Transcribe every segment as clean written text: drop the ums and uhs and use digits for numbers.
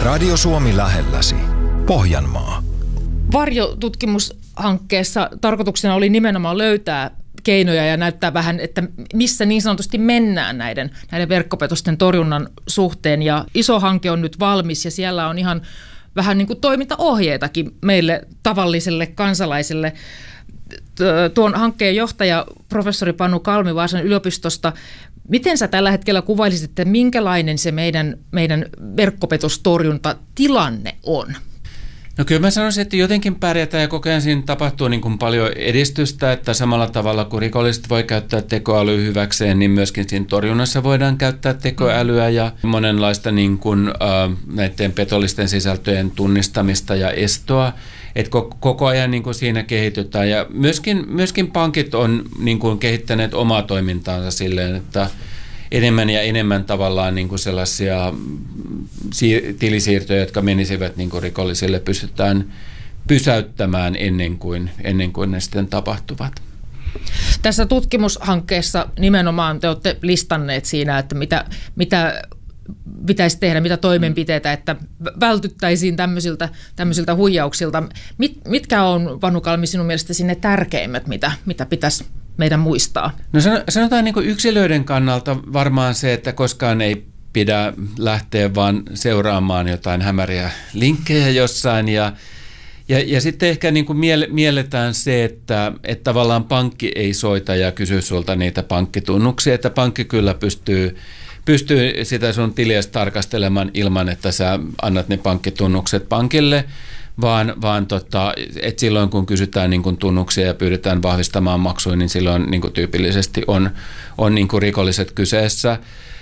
Radio Suomi lähelläsi. Pohjanmaa. Varjotutkimushankkeessa tarkoituksena oli nimenomaan löytää keinoja ja näyttää vähän, että missä niin sanotusti mennään näiden verkkopetosten torjunnan suhteen. Ja iso hanke on nyt valmis ja siellä on ihan vähän niin kuin toimintaohjeitakin meille tavalliselle kansalaiselle. Tuon hankkeen johtaja, professori Panu Kalmi Vaasan yliopistosta, miten sä tällä hetkellä kuvailisit, että minkälainen se meidän verkkopetostorjuntatilanne on? No kyllä mä sanoisin, että jotenkin pärjätään ja koko ajan siinä tapahtuu niin kuin paljon edistystä, että samalla tavalla kuin rikolliset voi käyttää tekoälyä hyväkseen, niin myöskin siinä torjunnassa voidaan käyttää tekoälyä ja monenlaista niin kuin, näiden petollisten sisältöjen tunnistamista ja estoa. Että koko ajan niin kuin siinä kehitytään ja myöskin pankit on niin kuin kehittäneet omaa toimintaansa silleen, että enemmän ja enemmän tavallaan niin kuin sellaisia tilisiirtoja, jotka menisivät niin kuin rikollisille, pystytään pysäyttämään ennen kuin ne sitten tapahtuvat. Tässä tutkimushankkeessa nimenomaan te olette listanneet siinä, että mitä pitäisi tehdä, mitä toimenpiteitä, että vältyttäisiin tämmöisiltä huijauksilta. Mitkä on, Panu Kalmi, sinun mielestäsi ne tärkeimmät, mitä pitäisi meidän muistaa? No sanotaan niin kuin yksilöiden kannalta varmaan se, että koskaan ei pidä lähteä vaan seuraamaan jotain hämäriä linkkejä jossain ja sitten ehkä niin kuin mielletään se, että tavallaan pankki ei soita ja kysy sulta niitä pankkitunnuksia, että pankki kyllä pystyy sitä sun tiliäsi tarkastelemaan ilman, että sä annat ne pankkitunnukset pankille, vaan että silloin kun kysytään niin kuin tunnuksia ja pyydetään vahvistamaan maksuja, niin silloin niin kuin tyypillisesti on niin kuin rikolliset kyseessä.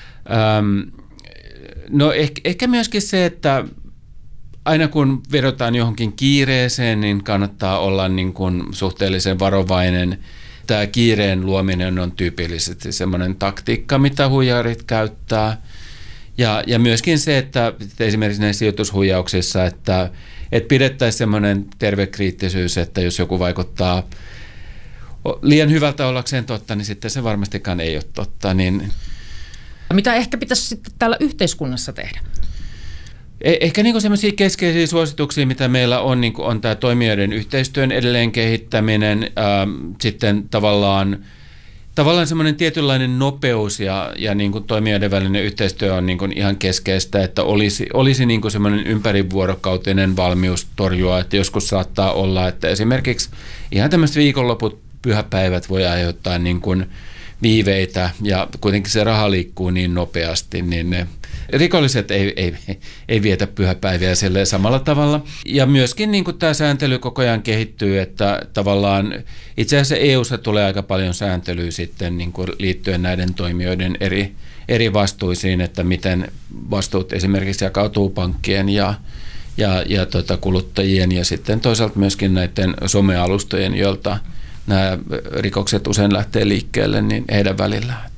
No ehkä myöskin se, että aina kun vedotaan johonkin kiireeseen, niin kannattaa olla niin kuin suhteellisen varovainen. Tämä kiireen luominen on tyypillisesti semmoinen taktiikka, mitä huijarit käyttää. Ja myöskin se, että esimerkiksi näissä sijoitushuijauksissa, että pidettäisiin semmoinen terve kriittisyys, että jos joku vaikuttaa liian hyvältä ollakseen totta, niin sitten se varmastikaan ei ole totta. Niin mitä ehkä pitäisi sitten täällä yhteiskunnassa tehdä? Ehkä niin kuin sellaisia keskeisiä suosituksia, mitä meillä on, niin kuin on tämä toimijoiden yhteistyön edelleen kehittäminen, sitten tavallaan semmoinen tietynlainen nopeus ja niin kuin toimijoiden välinen yhteistyö on niin kuin ihan keskeistä, että olisi niin kuin semmoinen ympärivuorokautinen valmius torjua, että joskus saattaa olla, että esimerkiksi ihan tämmöiset viikonloput, pyhäpäivät voi aiheuttaa niin kuin viiveitä ja kuitenkin se raha liikkuu niin nopeasti, niin ne rikolliset ei vietä pyhäpäiviä silleen samalla tavalla. Ja myöskin niin kuin tämä sääntely koko ajan kehittyy, että tavallaan itse asiassa EU:ssa tulee aika paljon sääntelyä sitten niin kuin liittyen näiden toimijoiden eri vastuisiin, että miten vastuut esimerkiksi jakautuu pankkien ja kuluttajien ja sitten toisaalta myöskin näiden somealustojen, joilta nämä rikokset usein lähtee liikkeelle, niin heidän välillään.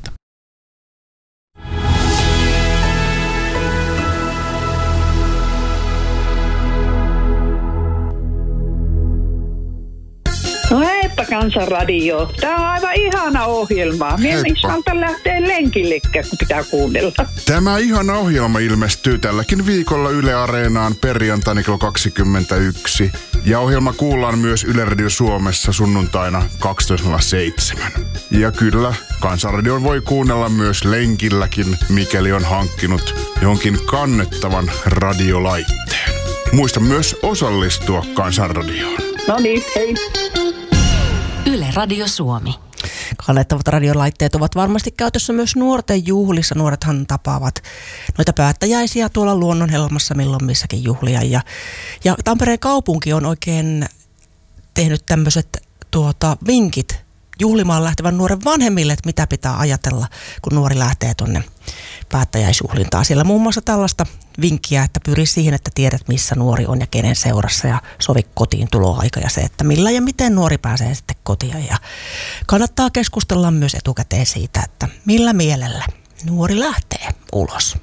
No heippa Kansanradio. Tämä on aivan ihana ohjelma. Minä en lähteä lenkillekään, kun pitää kuunnella. Tämä ihana ohjelma ilmestyy tälläkin viikolla Yle Areenaan perjantaina kello 21. Ja ohjelma kuullaan myös Yle Radio Suomessa sunnuntaina 12.07. Ja kyllä, Kansanradion voi kuunnella myös lenkilläkin, mikäli on hankkinut jonkin kannettavan radiolaitteen. Muista myös osallistua Kansanradioon. No niin, hei. Yle Radio Suomi. Kannettavat radiolaitteet ovat varmasti käytössä myös nuorten juhlissa. Nuorethan tapaavat noita päättäjäisiä tuolla Luonnonhelmassa milloin missäkin juhlia. Ja Tampereen kaupunki on oikein tehnyt tämmöiset vinkit juhlimaan lähtevän nuoren vanhemmille, että mitä pitää ajatella, kun nuori lähtee tuonne päättäjäisjuhlintaan. Siellä muun muassa tällaista vinkkiä, että pyri siihen, että tiedät, missä nuori on ja kenen seurassa ja sovi kotiin tuloaika ja se, että millä ja miten nuori pääsee sitten kotiin. Ja kannattaa keskustella myös etukäteen siitä, että millä mielellä nuori lähtee ulos.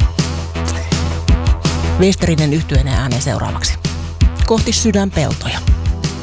Westerinen yhtyeen ääneen seuraavaksi. Kohti sydänpeltoja.